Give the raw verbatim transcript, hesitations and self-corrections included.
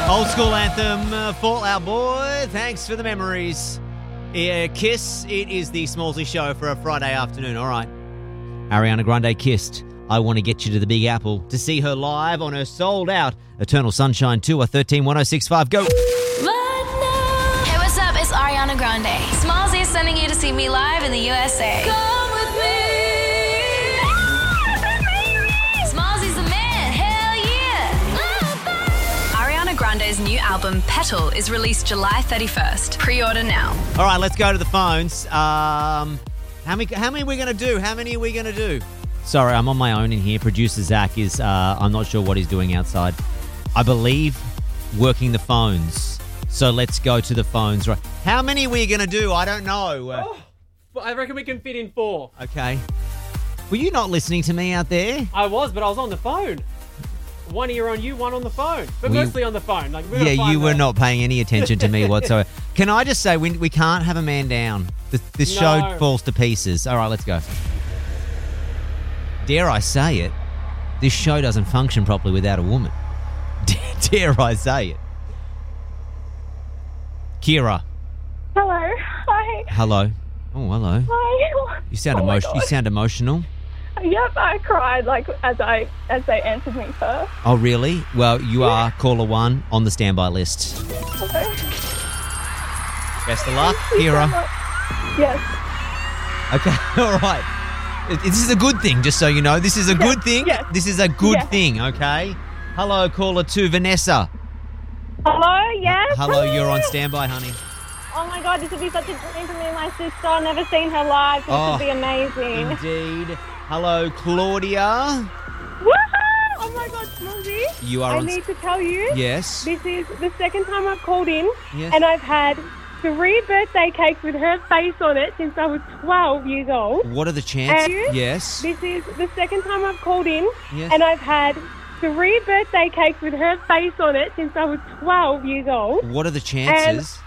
Old school anthem, uh, Fall Out Boy. Thanks for the memories. Yeah, Kiss, it is the Smallsy show for a Friday afternoon. All right. Ariana Grande kissed. I want to get you to the Big Apple to see her live on her sold-out Eternal Sunshine Tour. thirteen one oh six five. Go. Hey, what's up? It's Ariana Grande. Smallsy is sending you to see me live in the U S A. Come with me. Smallsy's the man. Hell yeah. Ariana Grande's new album, Petal, is released July thirty-first. Pre-order now. All right, let's go to the phones. Um, how many, how many are we going to do? How many are we going to do? Sorry, I'm on my own in here. Producer Zach is, uh, I'm not sure what he's doing outside. I believe working the phones. So let's go to the phones. Right. How many are we going to do? I don't know. Uh, Oh, I reckon we can fit in four. okay. Were you not listening to me out there? I was, but I was on the phone. One ear on you, one on the phone. But We- mostly on the phone. Like, we're gonna Yeah, find you were the- not paying any attention to me whatsoever. Can I just say, we, we can't have a man down. This, this show No. falls to pieces. All right, let's go. Dare I say it, this show doesn't function properly without a woman. Dare I say it. Kira. Hello. Hi. Hello. Oh, hello. Hi. You sound Oh my emotional. You God. sound emotional. Yep, I cried like as I as they answered me first. Oh, really? Well, you are caller one on the standby list. Okay. Best of luck, Thank you so Kira. much. Yes. Okay, all right. It- This is a good thing, just so you know. This is a good thing. yes. This is a good Yes. thing, okay? Hello, caller two, Vanessa. Hello. Yes. Hello, you're on standby, honey. Oh my God, this would be such a dream for me and my sister. I've never seen her live. This Oh, would be amazing. Indeed. Hello, Claudia. Woohoo! Oh my God, Smoothie. You are I on... need to tell you. Yes. This is the second time I've called in, Yes. and I've had three birthday cakes with her face on it since I was twelve years old. What are the chances? And Yes. This is the second time I've called in, Yes. and I've had three birthday cakes with her face on it since I was twelve years old. What are the chances?